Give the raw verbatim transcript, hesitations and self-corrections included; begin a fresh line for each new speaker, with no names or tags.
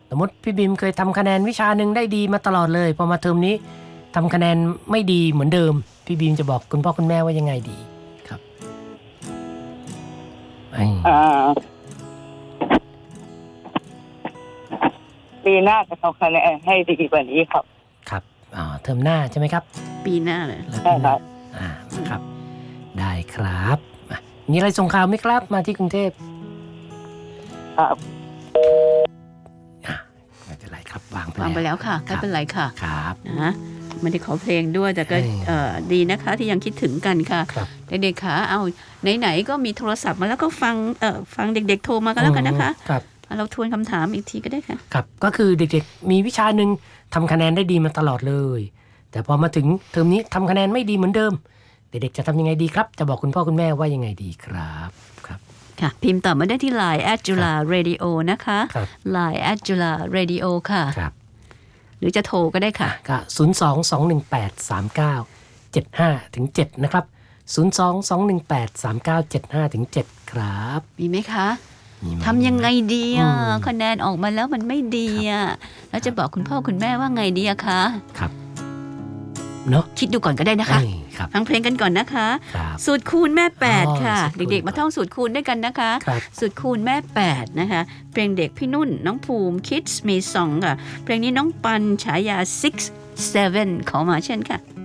สมมติพี่บีมเคยทำคะแนนวิชาหนึ่งได้ดีมาตลอดเลยพอมาเทอมนี้ทำคะแนนไม่ดีเหมือนเดิมพี่บีมจะบอกคุณพ่อคุณแม่ว่ายังไงดีครับ
อ่าปีหน้าจะทำคะแนนให้ดีกว่านี้ครับ
ครับอ๋อเทอมหน้าใช่ไหมครับ
ปีหน้าเลย
ใช่ครับ
อ่าครับได้ครับมีอะไรส่งข่าวไหมครับมาที่กรุงเทพ
ครับ
ไม่เป็นไรครับวางไป
วางไปแล้วค่ะไม่เป็นไรค่ะ
ครับ
นะไม่ได้ขอเพลงด้วยแต่ก็ดีนะคะที่ยังคิดถึงกันค่ะเด็กๆค่ะเอาไหนๆก็มีโทรศัพท์มาแล้วก็ฟังเอ่อฟังเด็กๆโทรมากันแล้วกันนะคะ
ครับ
เราทวนคำถามอีกทีก็ได้ค่ะ
ครับก็คือเด็กๆมีวิชาหนึ่งทำคะแนนได้ดีมาตลอดเลยแต่พอมาถึงเทอมนี้ทำคะแนนไม่ดีเหมือนเดิมเด็กๆจะทำยังไงดีครับจะบอกคุณพ่อคุณแม่ว่ายังไงดีครับครับ
ค่ะพิมพ์ตอบมาได้ที่ ไลน์ แอท จุฬา เรดิโอ นะคะ ไลน์ แอท จุฬา เรดิโอ ค่ะ
ครับ
หรือจะโทรก็ได้ค่ะ
ก็ศูนย์ สอง สอง หนึ่ง แปด สาม เก้า เจ็ด ห้า ถึง เจ็ดนะครับศูนย์ สอง สอง หนึ่ง แปด สาม เก้า เจ็ด ห้า ถึง เจ็ดครับ
มีไหมคะทำยังไงดีอ่ะคะแนนออกมาแล้วมันไม่ดีอ่ะแล้วจะบอกคุณพ่อคุณแม่ว่าไงดีอะคะ
ครับเนาะ
คิดดูก่อนก็ได้นะคะฟังเพลงกันก่อนนะคะสูตรคูณแม่แปดค่ะเด็กๆมาท่องสูตรคูณด้วยกันนะคะสูตรคูณแม่แปดนะคะเพลงเด็กพี่นุ่นน้องภูมิ Kids มีสองค่ะเพลงนี้น้องปันฉายา six seven ขอมาเช่นค่ะ